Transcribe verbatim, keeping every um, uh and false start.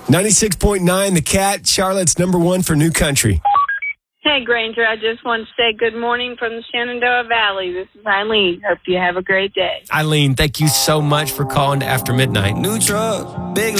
ninety-six point nine, The Cat, Charlotte's number one for new country. Hey, Granger, I just want to say good morning from the Shenandoah Valley. This is Eileen. Hope you have a great day. Eileen, thank you so much for calling to After Midnight. New truck, big